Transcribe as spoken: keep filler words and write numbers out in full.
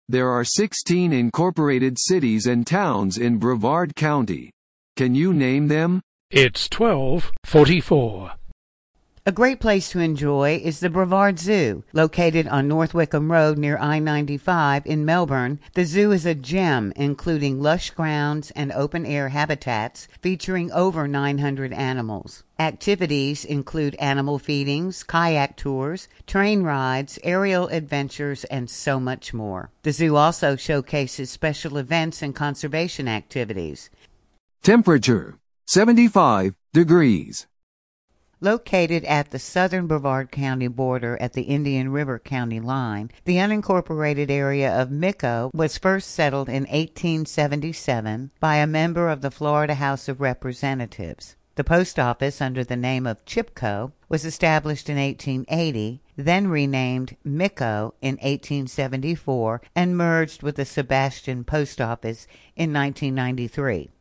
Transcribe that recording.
There are sixteen incorporated cities and towns in Brevard County. Can you name them? It's twelve forty-four. A great place to enjoy is the Brevard Zoo. Located on North Wickham Road near I ninety-five in Melbourne, the zoo is a gem, including lush grounds and open-air habitats featuring over nine hundred animals. Activities include animal feedings, kayak tours, train rides, aerial adventures, and so much more. The zoo also showcases special events and conservation activities. Temperature, seventy-five degrees. Located at the southern Brevard County border at the Indian River County line, the unincorporated area of Micco was first settled in eighteen seventy-seven by a member of the Florida House of Representatives. The post office, under the name of Chipco, was established in eighteen eighty, then renamed Micco in eighteen seventy-four, and merged with the Sebastian Post Office in nineteen ninety-three.